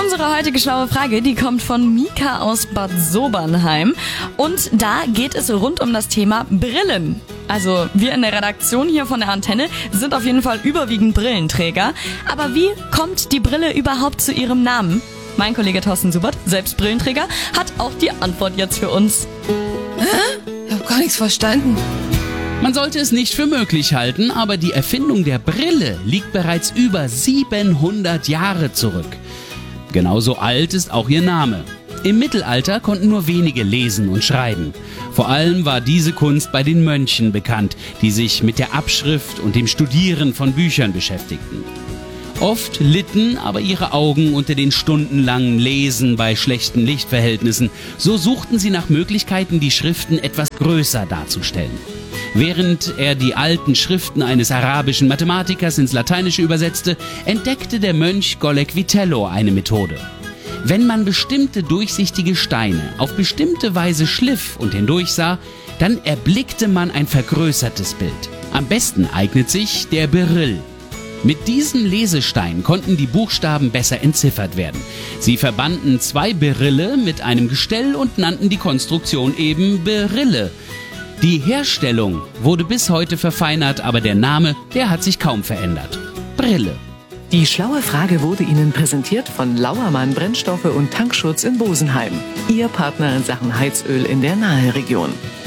Unsere heutige schlaue Frage, die kommt von Mika aus Bad Sobernheim. Und da geht es rund um das Thema Brillen. Also wir in der Redaktion hier von der Antenne sind auf jeden Fall überwiegend Brillenträger. Aber wie kommt die Brille überhaupt zu ihrem Namen? Mein Kollege Thorsten Subert, selbst Brillenträger, hat auch die Antwort jetzt für uns. Ich habe gar nichts verstanden. Man sollte es nicht für möglich halten, aber die Erfindung der Brille liegt bereits über 700 Jahre zurück. Genauso alt ist auch ihr Name. Im Mittelalter konnten nur wenige lesen und schreiben. Vor allem war diese Kunst bei den Mönchen bekannt, die sich mit der Abschrift und dem Studieren von Büchern beschäftigten. Oft litten aber ihre Augen unter den stundenlangen Lesen bei schlechten Lichtverhältnissen. So suchten sie nach Möglichkeiten, die Schriften etwas größer darzustellen. Während er die alten Schriften eines arabischen Mathematikers ins Lateinische übersetzte, entdeckte der Mönch Golec Vitello eine Methode. Wenn man bestimmte durchsichtige Steine auf bestimmte Weise schliff und hindurchsah, dann erblickte man ein vergrößertes Bild. Am besten eignet sich der Beryll. Mit diesem Lesestein konnten die Buchstaben besser entziffert werden. Sie verbanden zwei Berylle mit einem Gestell und nannten die Konstruktion eben Berille. Die Herstellung wurde bis heute verfeinert, aber der Name, der hat sich kaum verändert. Brille. Die schlaue Frage wurde Ihnen präsentiert von Lauermann Brennstoffe und Tankschutz in Bosenheim. Ihr Partner in Sachen Heizöl in der Naheregion.